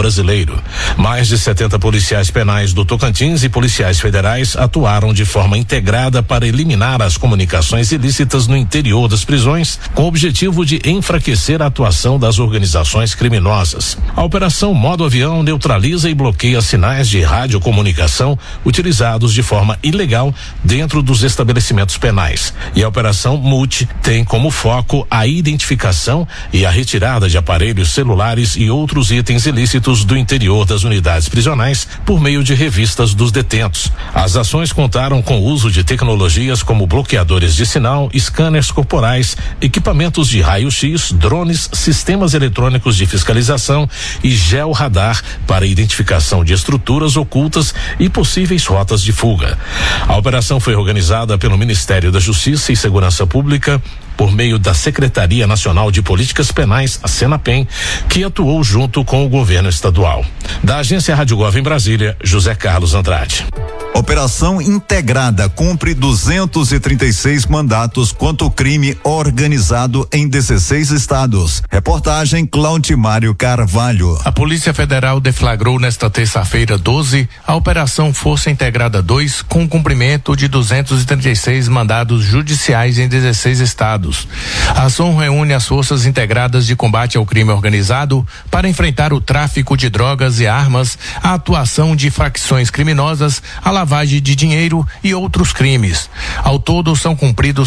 brasileiro. Mais de 70 policiais penais do Tocantins e policiais federais atuaram de forma integrada para eliminar as comunicações ilícitas no interior das prisões, com o objetivo de enfraquecer a atuação das organizações criminosas. A operação Modo Avião neutraliza e bloqueia sinais de radiocomunicação utilizados de forma ilegal dentro dos estabelecimentos penais. E a operação Multi tem como foco a identificação e a retirada de aparelhos celulares e outros itens ilícitos do interior das unidades prisionais por meio de revistas dos detentos. As ações contaram com o uso de tecnologias como bloqueadores de sinal, scanners corporais, equipamentos de raio-x, drones, sistemas eletrônicos de fiscalização e georradar para identificação de estruturas ocultas e possíveis rotas de fuga. A operação foi organizada pelo Ministério da Justiça e Segurança Pública por meio da Secretaria Nacional de Políticas Penais, a Senapem, que atuou junto com o governo estadual. Da agência Rádio Gov em Brasília, José Carlos Andrade. Operação integrada cumpre 236 mandatos contra o crime organizado em 16 estados. Reportagem Claudimário Carvalho. A Polícia Federal deflagrou nesta terça-feira 12 a Operação Força Integrada 2 com cumprimento de 236 mandados judiciais em 16 estados. A ação reúne as forças integradas de combate ao crime organizado para enfrentar o tráfico de drogas e armas, a atuação de facções criminosas, a lavagem de dinheiro e outros crimes. Ao todo, são cumpridos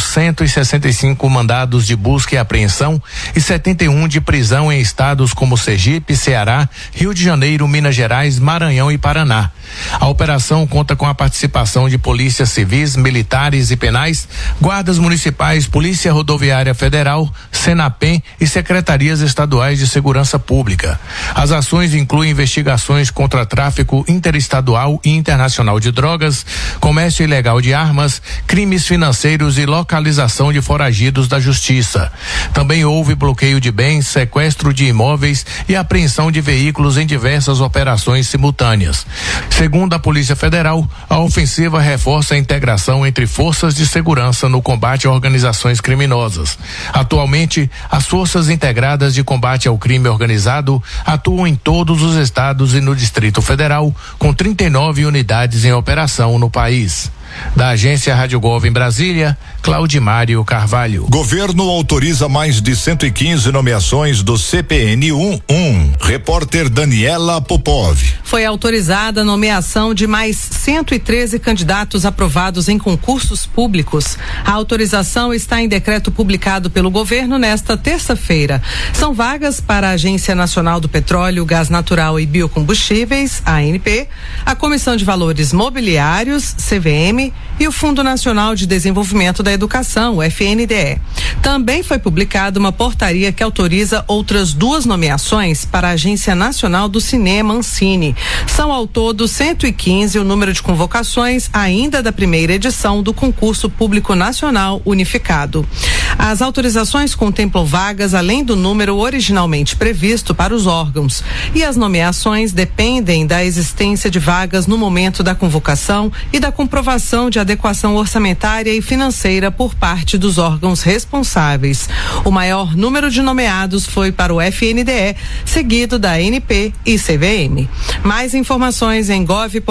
165 mandados de busca e apreensão e 71 de prisão em estados como Sergipe, Ceará, Rio de Janeiro, Minas Gerais, Maranhão e Paraná. A operação conta com a participação de polícias civis, militares e penais, guardas municipais, Polícia Rodoviária Federal, Senapem e secretarias estaduais de segurança pública. As ações incluem investigações contra tráfico interestadual e internacional de drogas, comércio ilegal de armas, crimes financeiros e localização de foragidos da justiça. Também houve bloqueio de bens, sequestro de imóveis e apreensão de veículos em diversas operações simultâneas. Segundo a Polícia Federal, a ofensiva reforça a integração entre forças de segurança no combate a organizações criminosas. Atualmente, as forças integradas de combate ao crime organizado atuam em todos os estados e no Distrito Federal, com 39 unidades em operação no país. Da agência Rádio Gov em Brasília, Claudimário Carvalho. Governo autoriza mais de 115 nomeações do CPN 11. Repórter Daniela Popov. Foi autorizada a nomeação de mais 113 candidatos aprovados em concursos públicos. A autorização está em decreto publicado pelo governo nesta terça-feira. São vagas para a Agência Nacional do Petróleo, Gás Natural e Biocombustíveis, ANP, a Comissão de Valores Mobiliários, CVM, e o Fundo Nacional de Desenvolvimento da Educação, o FNDE. Também foi publicada uma portaria que autoriza outras 2 nomeações para a Agência Nacional do Cinema, Ancine. São ao todo 115 o número de convocações ainda da primeira edição do Concurso Público Nacional Unificado. As autorizações contemplam vagas além do número originalmente previsto para os órgãos, e as nomeações dependem da existência de vagas no momento da convocação e da comprovação de adequação orçamentária e financeira por parte dos órgãos responsáveis. O maior número de nomeados foi para o FNDE, seguido da ANP e CVM. Mais informações em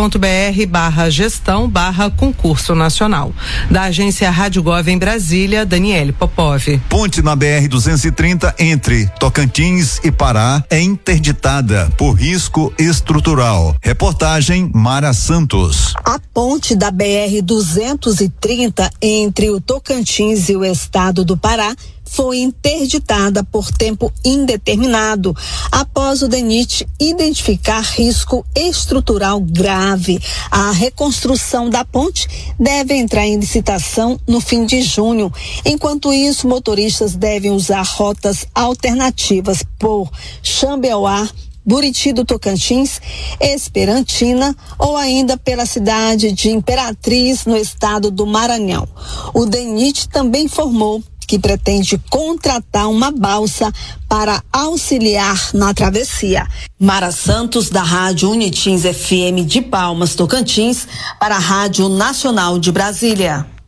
gov.br/gestão/concurso nacional. Da agência Rádio Gov em Brasília, Daniele Popov. Ponte na BR-230 entre Tocantins e Pará é interditada por risco estrutural. Reportagem Mara Santos. A ponte da BR-230 entre o Tocantins e o estado do Pará foi interditada por tempo indeterminado após o DENIT identificar risco estrutural grave. A reconstrução da ponte deve entrar em licitação no fim de junho. Enquanto isso, motoristas devem usar rotas alternativas por Xambeuá, Buriti do Tocantins, Esperantina ou ainda pela cidade de Imperatriz, no estado do Maranhão. O DENIT também informou que pretende contratar uma balsa para auxiliar na travessia. Mara Santos, da Rádio Unitins FM de Palmas, Tocantins, para a Rádio Nacional de Brasília.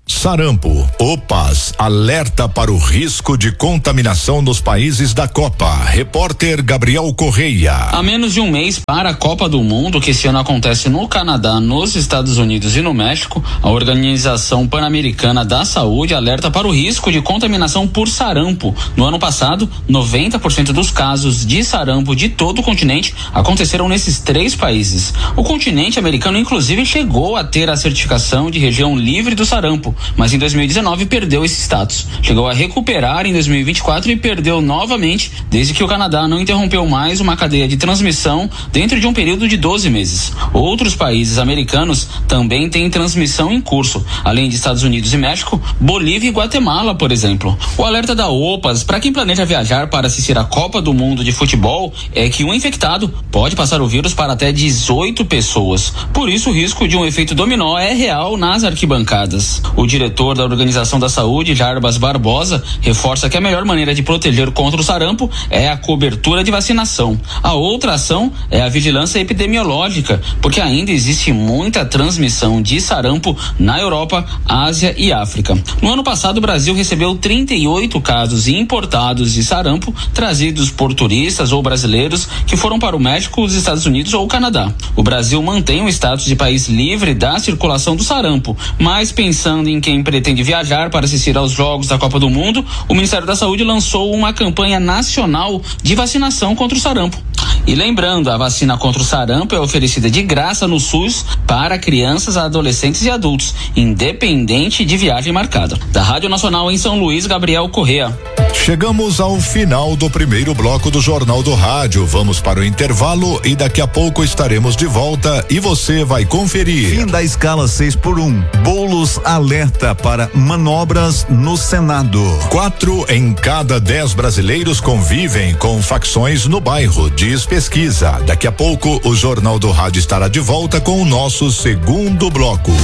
Sarampo, OPAS, alerta para o risco de contaminação nos países da Copa. Repórter Gabriel Correia. Há menos de um mês para a Copa do Mundo, que esse ano acontece no Canadá, nos Estados Unidos e no México, a Organização Pan-Americana da Saúde alerta para o risco de contaminação por sarampo. No ano passado, 90% dos casos de sarampo de todo o continente aconteceram nesses 3 países. O continente americano, inclusive, chegou a ter a certificação de região livre do sarampo, mas em 2019 perdeu esse status. Chegou a recuperar em 2024 e perdeu novamente desde que o Canadá não interrompeu mais uma cadeia de transmissão dentro de um período de 12 meses. Outros países americanos também têm transmissão em curso, além de Estados Unidos e México, Bolívia e Guatemala, por exemplo. O alerta da OPAS para quem planeja viajar para assistir a Copa do Mundo de futebol é que um infectado pode passar o vírus para até 18 pessoas. Por isso, o risco de um efeito dominó é real nas arquibancadas. O diretor da Organização da Saúde, Jarbas Barbosa, reforça que a melhor maneira de proteger contra o sarampo é a cobertura de vacinação. A outra ação é a vigilância epidemiológica, porque ainda existe muita transmissão de sarampo na Europa, Ásia e África. No ano passado, o Brasil recebeu 38 casos importados de sarampo trazidos por turistas ou brasileiros que foram para o México, os Estados Unidos ou o Canadá. O Brasil mantém o status de país livre da circulação do sarampo, mas pensando em quem pretende viajar para assistir aos Jogos da Copa do Mundo, o Ministério da Saúde lançou uma campanha nacional de vacinação contra o sarampo. E lembrando, a vacina contra o sarampo é oferecida de graça no SUS para crianças, adolescentes e adultos, independente de viagem marcada. Da Rádio Nacional em São Luís, Gabriel Correa. Chegamos ao final do primeiro bloco do Jornal do Rádio. Vamos para o intervalo e daqui a pouco estaremos de volta e você vai conferir. Fim da escala 6x1. Boulos alerta para manobras no Senado. 4 em cada 10 brasileiros convivem com facções no bairro, diz pesquisa. Daqui a pouco o Jornal do Rádio estará de volta com o nosso segundo bloco.